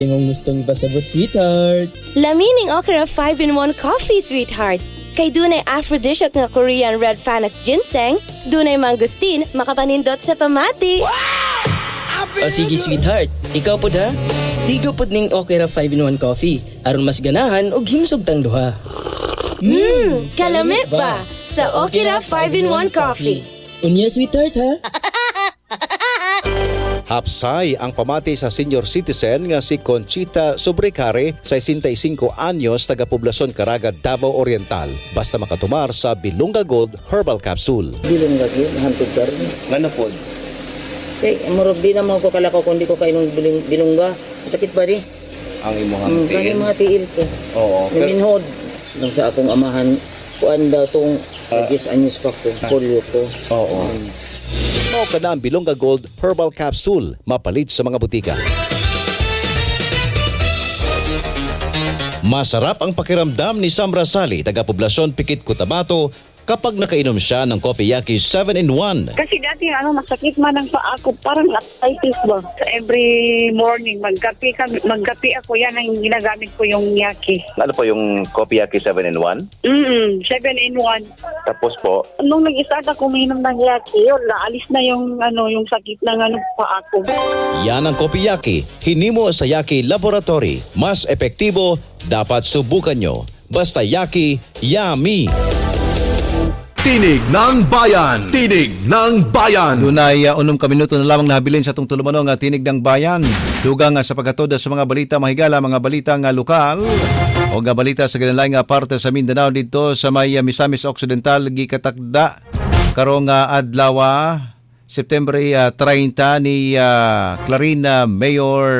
Yung gustong ipasabot, sweetheart. Lamining Okra 5-in-1 Coffee, sweetheart. Kay dunay aphrodisiac nga Korean Red Phoenix Ginseng, dunay mangustin, makapanindot sa pamati. O sige, sweetheart. Ikaw po da? Higo po ning Okra 5-in-1 Coffee. Aron mas ganahan o himsog tang duha. Kalami ba sa Okra 5-in-1 Coffee? Unya, sweetheart, ha? Hapsay ang pamati sa senior citizen nga si Conchita Sobrecare, 65 anyos, taga Poblacion Caraga, Davao Oriental. Basta makatumar sa Bilunga Gold Herbal Capsule. Bilunga yun, hantod ka rin. Ano po? Murag di naman ko kalakaw kung di ko kayo ng bilungga. Sakit ba di? Ang imong tiil. Ang mga tiil ko. Oo. Naminhod. Nang sa akong amahan, kuan daw itong 10 anyos pa ko, polio ko. Oo. Mao ka na ang Bilunga Gold Herbal Capsule, mapalit sa mga butika. Masarap ang pakiramdam ni Sam Rasali, taga Poblacion Pikit, Cotabato, kapag nakainom siya ng Kopiyaki 7-in-1. Kasi dati masakit man ang paa ko, parang arthritis ba. So every morning magkape ako, yan ang ginagamit ko yung yaki. Ano po yung Kopiyaki 7-in-1? 7-in-1. Tapos po? Nung nag-start ako uminom ng yaki, yun, naalis na yung sakit ng paa ko. Yan ang Kopiyaki, hinimo sa Yaki Laboratory. Mas epektibo, dapat subukan nyo. Basta Yaki, yummy! Tinig ng Bayan! Tinig ng Bayan! Dunay 6 minuto na lamang nahabilin sa itong tulumanong Tinig ng Bayan. Dugang sa pagkatod sa mga balita mahigala, mga balita nga lokal o nga balita sa ganalay nga parte sa Mindanao dito sa may Misamis Occidental gikatakda karong adlaw September 30 ni Clarina Mayor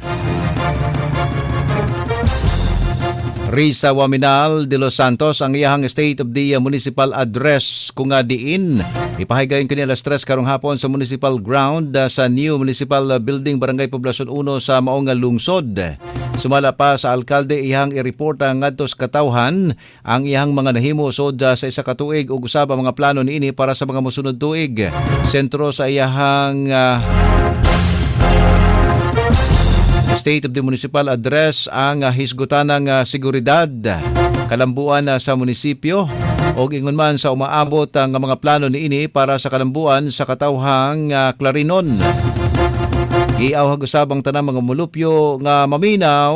Risa Waminal de Los Santos ang iyahang State of the Municipal Address kung diin ipahigayon kanila stress karong hapon sa Municipal Ground sa New Municipal Building Barangay Poblacion 1 sa maong lungsod. Sumala pa sa alkalde iyang i-report ngadto sa katawhan ang iyang mga nahimo sod sa isa ka tuig ug usab ang mga plano niini para sa mga mosunod tuig. Sentro sa iyahang State of the Municipal Address ang hisgutan ng seguridad, kalambuan sa munisipyo o ingon man sa umaabot ang mga plano niini para sa kalambuan sa katawhang Clarinon. Giawhag usab ang tanang mga mulupyo nga maminaw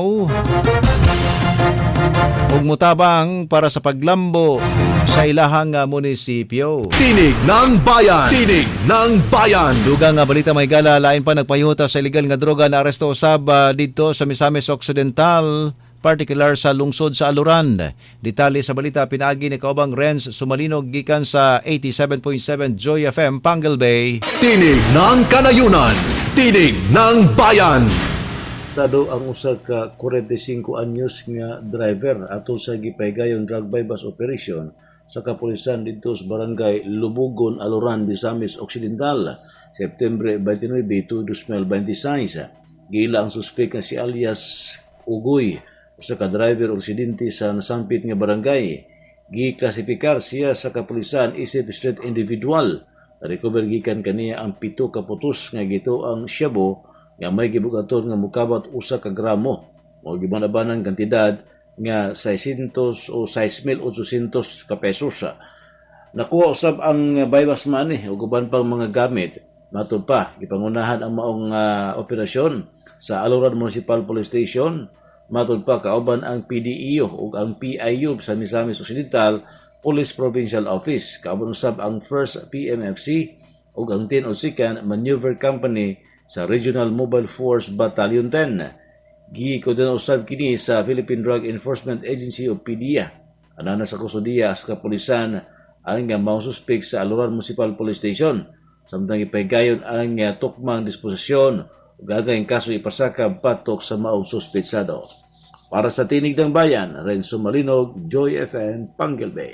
ug mutabang para sa paglambo sa ilahang munisipyo. Tinig ng Bayan! Tinig ng Bayan! Dugang balita mahigala, lain pa nagpayuta sa illegal nga droga na aresto usab dito sa Misamis Occidental, particular sa lungsod sa Aluran. Detalye sa balita pinaagi ni kaubang Renz Sumalinog gikan sa 87.7 Joy FM Pangal Bay. Tinig ng Kanayunan! Tinig ng Bayan! Estado ang usa ka 45 anyos nga driver ato sa gipahigayon drug bypass operation sa kapulisan dito sa barangay Lubugon, Aluran, Misamis Occidental, September 29 to 2026. Gila ang suspek nga si alias Ugoy, usa ka driver o residente sa nasampit nga barangay. Giklasifikar siya sa kapulisan isip street individual. Na-recover gikan kaniya ang 7 ka putos nga gito ang shabu nga may gibugaton nga mukabat 1 ka gramo o gibanabanang kantidad nga 600 o 6,800 ka pesos. Nakuha usab ang bypass money o guban pang mga gamit. Matod pa, gipangunahan ang maong operasyon sa Aluran Municipal Police Station. Matod pa, kauban ang PDEO o ang PIU sa Misamis Occidental Police Provincial Office. Kauban usab ang 1st PMFC o ang 10 o 2nd Maneuver Company sa Regional Mobile Force Battalion 10. Gikoordinar usab kini sa Philippine Drug Enforcement Agency o PDEA. Anana sa kustudiya sa kapulisan ang maong suspek sa Aluran Municipal Police Station. Samtang ipahigayon ang tukmang disposisyon o gagawing kaso ipasaka patok sa maong suspetsado. Para sa Tinig ng Bayan, Renzo Malinog, Joy FM, Pangal Bay.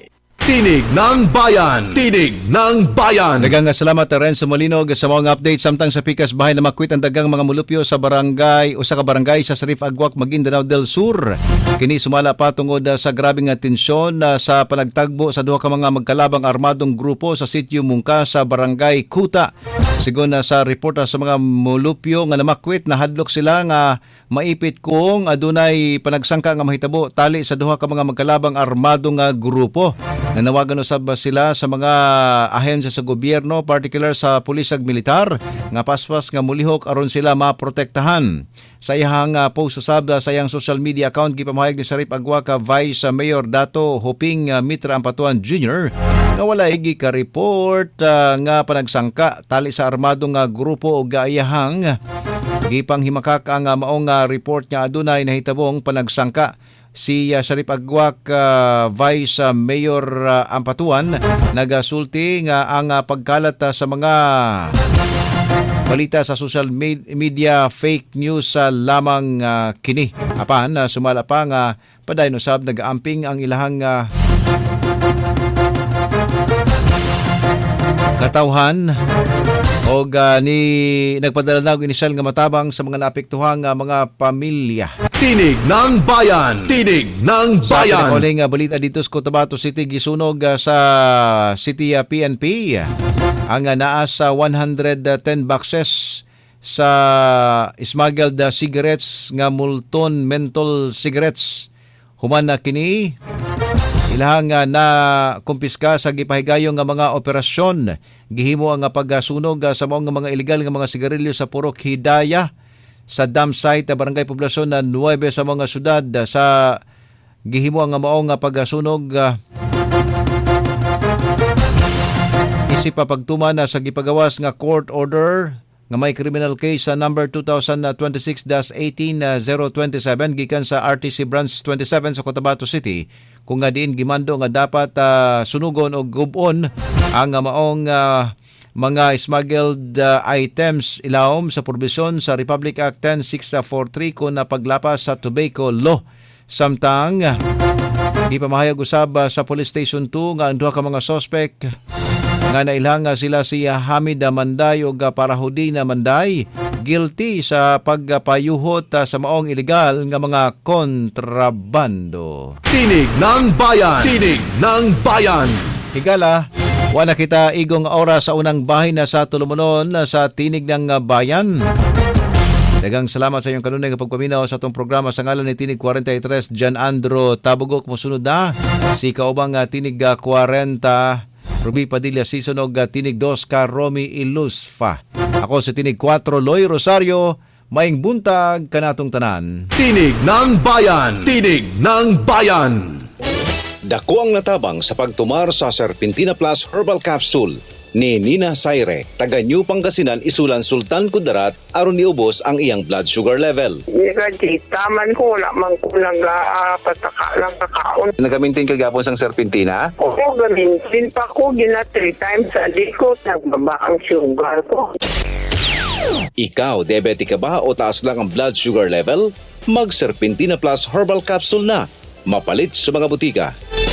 Tinig ng Bayan. Tinig ng Bayan. Dagang salamat Renzo Molinog sa mga update samtang sa pikas bahay na makwit ang dagang mga mulupyo sa barangay o sa kabarangay sa Sarif Agwak, Maguindanao del Sur. Kini sumala pa tungod sa grabing tensyon sa panagtagbo sa duha ka mga magkalabang armadong grupo sa sitio Mungka sa barangay Kuta. Sigon sa report sa mga mulupyo nga namakwit, nahadlok sila nga maipit kung adunay panagsangka nga mahitabo tali sa duha ka mga magkalabang armadong grupo. Nanawagan usab sila sa mga ahensya sa gobyerno, particular sa pulis ag militar, nga paspas nga mulihok aron sila maprotektahan. Sa iyang post usab sa iyang social media account, gipamahayag ni Sarif Agwak Vice Mayor Dato Hoping Mitra Ampatuan Jr. nga wala igi ka report nga panagsangka tali sa armadong grupo o gaayahang gipang himakak ang maong report nga adunay nahitabong panagsangka. Si Sarif Agwak Vice Mayor Ampatuan nagasulti nga ang pagkalat sa mga balita sa social media fake news lamang kini. Apan sumala pa nga padayon usab nag-amping ang ilahang katawhan o ni nagpadala na og inisyal nga matabang sa mga naapektuhang mga pamilya. Tinig ng Bayan. Tinig ng Bayan. Sa pinakaling balita dito sa Cotabato City, gisunog sa City PNP ang naas sa 110 boxes sa smuggled cigarettes nga Multon menthol cigarettes. Human na kini ilahang na kumpiska sa gipahigayong nga mga operasyon. Gihimo ang pagsunog sa maong mga illegal nga mga sigarilyo sa Purok Hidaya sa dam site barangay poblasyon na 9 sa mga syudad. Sa gihimo ang maong pagsunog isip pa pagtuman sa gipagawas nga court order nga may criminal case sa number 2026-18-027 gikan sa RTC Branch 27 sa Cotabato City, kung nga diin gimando nga dapat sunugon o gubon ang maong mga smuggled items ilawom sa provision sa Republic Act 10643 kung napaglapas sa tobacco law. Samtang gipamahayag usab sa Police Station 2 nga ang duha ka mga suspect nga nailhang sila si Hamid Manday o Parahudi na Manday guilty sa pagpayuhot sa maong illegal nga mga kontrabando. Tinig ng Bayan. Tinig ng Bayan. Higala, wala kita igong oras sa unang bahin na sa tulumonon sa Tinig ng Bayan. Dagang salamat sa iyong kanunay nga pagpaminaw sa itong programa sa ngalan ni Tinig 43 Jan Andro Tabugok. Musunod na si kaubang Tinig 40 Ruby Padilla Sisonog, Tinig 2 ka Romy Ilusfa. Ako sa Tinig 4 Loy Rosario. Maing buntag kanatong tanan. Tinig ng Bayan. Tinig ng Bayan. Dako ang natabang sa pagtumar sa Serpentina Plus Herbal Capsule ni Nina Saire, taga New Pangasinan, Isulan, Sultan Kudarat, aron niubos ang iyang blood sugar level. Taman ko, wala man ko lang pataka lang kakaon. Nagamintin ka gapon sang Serpentina? Oo, gamintin pa ko, gina 3 times a day ko, nagbaba ang sugar ko. Ikaw, diabetic ka ba o taas lang ang blood sugar level? Mag Serpentina Plus Herbal Capsule na. Mapalit sa mga butika.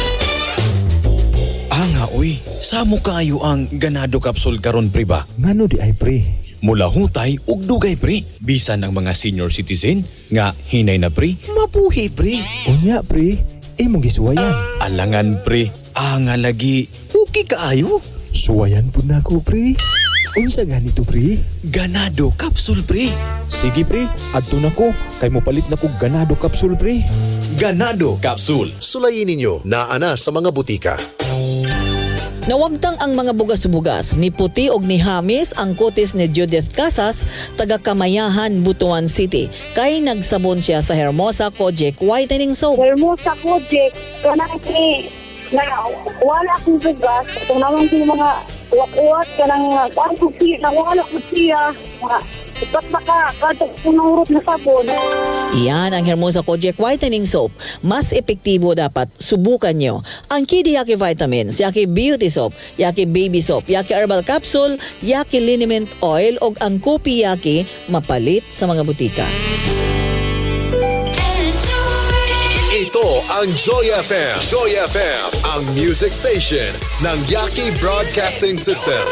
Uy, samo kaayo ang ganado capsule karon pre ba? Ngano di ay pre? Mula hutay ug dugay pre. Bisan ng mga senior citizen nga hinay na pre, mabuhi pre. Unya pre, imong gisuwayan. Alangan pre, nga lagi okay kaayo. Suwayan pud nako pre. Unsa ganito pre? Ganado capsule pre. Sige pre, adto nako kay mo palit nako ganado capsule pre. Ganado capsule. Sulayin ninyo na ana sa mga butika. Nawagtang ang mga bugas-bugas ni Puti og ni Hamis ang kutis ni Judith Casas, taga Kamayahan, Butuan City. Kay nagsabon siya sa Hermosa Kojic Whitening Soap. Hermosa Kojic, kanang na wala akong bugas. Ito naman yung mga uwat-uwat ka ng wala ko siya. Ipat baka kadang punurot na sabon. Iyan ang Hermosa Kojic Whitening Soap. Mas epektibo dapat subukan nyo. Ang Kidi Yaki Vitamins, Yaki Beauty Soap, Yaki Baby Soap, Yaki Herbal Capsule, Yaki Liniment Oil o ang Kopi Yaki mapalit sa mga butika. Ito ang ang Joy FM. Joy FM, ang music station ng Yaki Broadcasting System.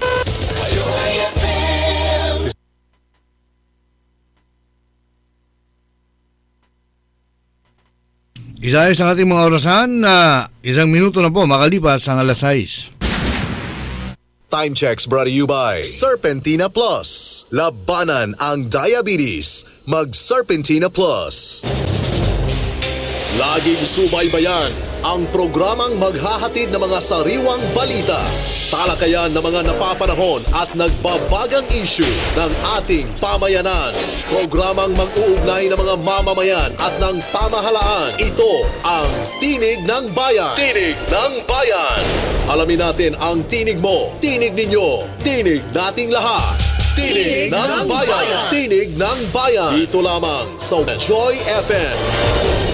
Isa-isa ang ating mga orasan na isang minuto na po makalipas ang alas 6. Time checks brought to you by Serpentina Plus. Labanan ang diabetes. Mag Serpentina Plus. Laging subaybayan ang programang maghahatid ng mga sariwang balita, talakayan ng mga napapanahon at nagbabagang issue ng ating pamayanan. Programang mag-uugnay ng mga mamamayan at ng pamahalaan. Ito ang Tinig ng Bayan. Tinig ng Bayan. Alamin natin ang tinig mo, tinig ninyo, tinig nating lahat. Tinig ng Bayan. Tinig ng Bayan. Dito lamang sa Joy FM.